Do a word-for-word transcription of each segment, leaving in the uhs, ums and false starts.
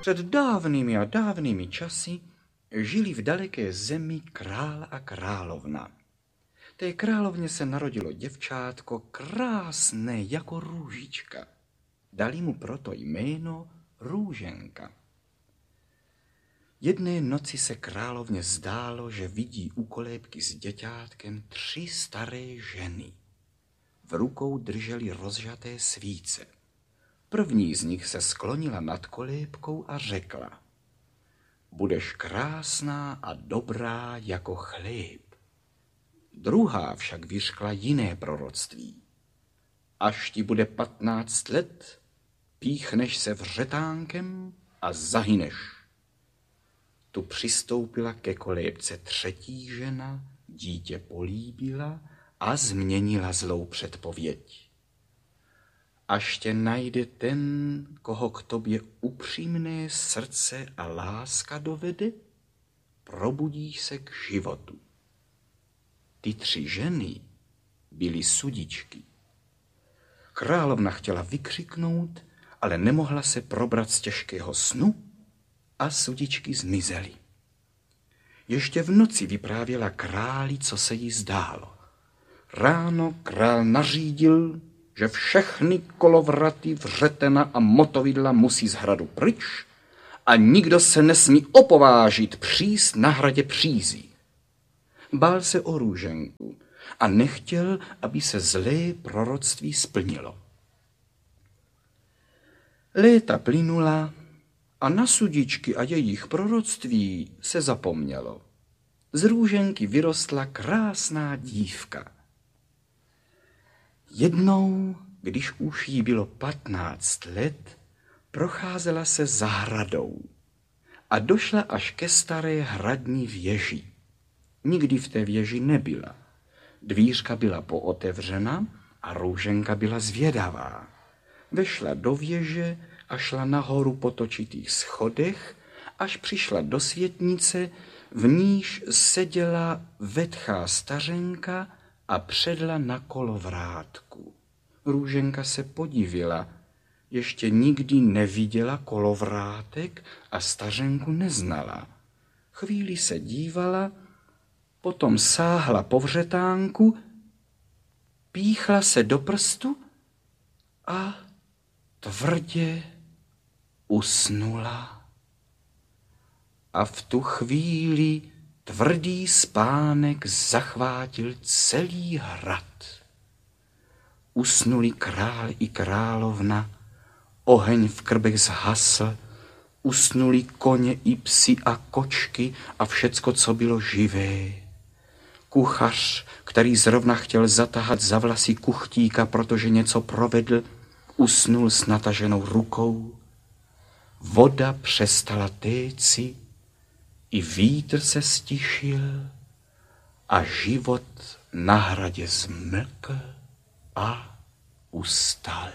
Před dávnými a dávnými časy žili v daleké zemi král a královna. Té královně se narodilo děvčátko krásné jako růžička. Dali mu proto jméno Růženka. Jedné noci se královně zdálo, že vidí u kolébky s děťátkem tři staré ženy. V rukou drželi rozžaté svíce. První z nich se sklonila nad kolébkou a řekla: Budeš krásná a dobrá jako chléb. Druhá však vyřkla jiné proroctví. Až ti bude patnáct let, píchneš se vřetánkem a zahyneš. Tu přistoupila ke kolébce třetí žena, dítě políbila a změnila zlou předpověď. Až tě najde ten, koho k tobě upřímné srdce a láska dovede, probudíš se k životu. Ty tři ženy byly sudičky. Královna chtěla vykřiknout, ale nemohla se probrat z těžkého snu a sudičky zmizely. Ještě v noci vyprávěla králi, co se jí zdálo. Ráno král nařídil, že všechny kolovraty, vřetena a motovidla musí z hradu pryč a nikdo se nesmí opovážit přijít na hradě přízí. Bál se o Růženku a nechtěl, aby se zlé proroctví splnilo. Léta plynula a na sudičky a jejich proroctví se zapomnělo. Z Růženky vyrostla krásná dívka. Jednou, když už jí bylo patnáct let, procházela se zahradou a došla až ke staré hradní věži. Nikdy v té věži nebyla. Dvířka byla pootevřena a Růženka byla zvědavá. Vešla do věže a šla nahoru po točitých schodech, až přišla do světnice, v níž seděla vetchá stařenka a předla na kolovrátku. Růženka se podivila. Ještě nikdy neviděla kolovrátek a stařenku neznala. Chvíli se dívala, potom sáhla po vřetánku, píchla se do prstu a tvrdě usnula. A v tu chvíli tvrdý spánek zachvátil celý hrad. Usnuli král i královna, oheň v krbech zhasl, usnuli koně i psi a kočky a všecko, co bylo živé. Kuchař, který zrovna chtěl zatahat za vlasy kuchtíka, protože něco provedl, usnul s nataženou rukou. Voda přestala téci, i vítr se stišil a život na hradě zmlkl a ustal.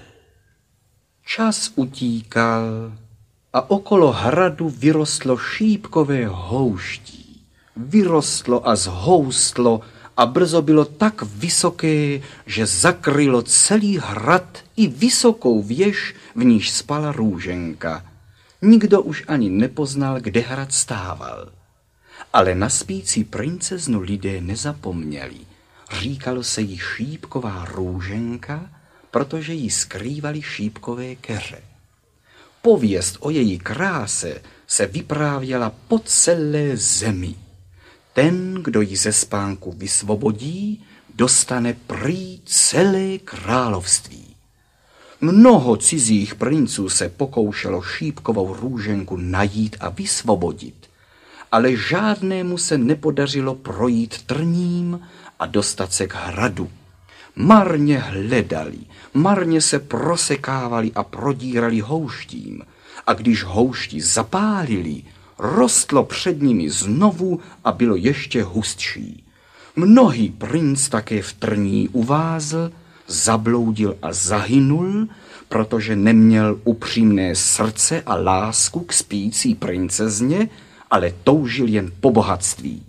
Čas utíkal a okolo hradu vyrostlo šípkové houští. Vyrostlo a zhoustlo a brzo bylo tak vysoké, že zakrylo celý hrad i vysokou věž, v níž spala Růženka. Nikdo už ani nepoznal, kde hrad stával. Ale na spící princeznu lidé nezapomněli. Říkalo se jí šípková Růženka, protože jí skrývaly šípkové keře. Pověst o její kráse se vyprávěla po celé zemi. Ten, kdo ji ze spánku vysvobodí, dostane prý celé království. Mnoho cizích princů se pokoušelo šípkovou Růženku najít a vysvobodit, ale žádnému se nepodařilo projít trním a dostat se k hradu. Marně hledali, marně se prosekávali a prodírali houštím, a když houšti zapálili, rostlo před nimi znovu a bylo ještě hustší. Mnohý princ také v trní uvázl, zabloudil a zahynul, protože neměl upřímné srdce a lásku k spící princezně, ale toužil jen po bohatství.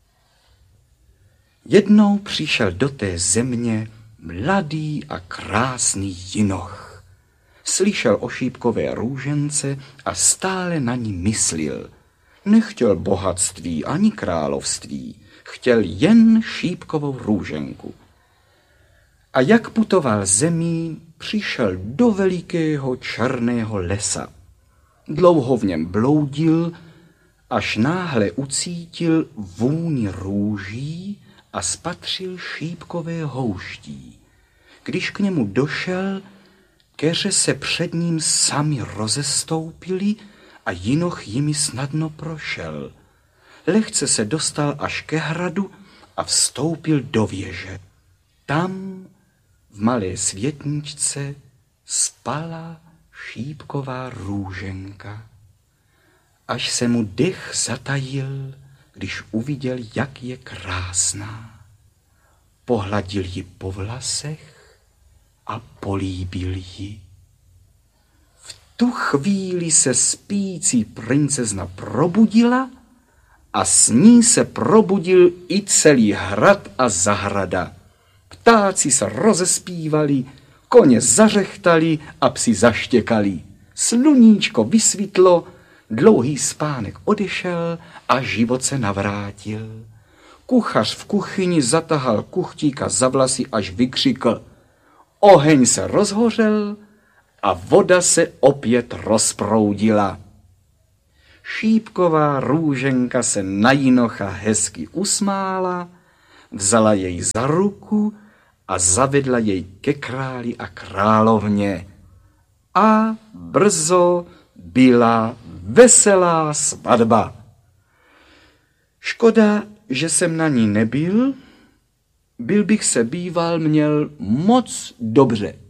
Jednou přišel do té země mladý a krásný jinoch. Slyšel o šípkové růžence a stále na ní myslil. Nechtěl bohatství ani království, chtěl jen šípkovou růženku. A jak putoval zemí, přišel do velikého černého lesa. Dlouho v něm bloudil, až náhle ucítil vůni růží a spatřil šípkové houští. Když k němu došel, keře se před ním sami rozestoupili a jinoch jimi snadno prošel. Lehce se dostal až ke hradu a vstoupil do věže. Tam v malé světničce spala šípková růženka. Až se mu dech zatajil, když uviděl, jak je krásná. Pohladil ji po vlasech a políbil ji. V tu chvíli se spící princezna probudila a s ní se probudil i celý hrad a zahrada. Ptáci se rozespívali, koně zařechtali a psi zaštěkali. Sluníčko vysvitlo, dlouhý spánek odešel a život se navrátil. Kuchař v kuchyni zatahal kuchtíka za vlasy, až vykřikl. Oheň se rozhořel a voda se opět rozproudila. Šípková růženka se na jinocha hezky usmála, vzala jej za ruku a zavedla jej ke králi a královně. A brzo byla veselá svatba. Škoda, že jsem na ní nebyl, byl bych se býval měl moc dobře.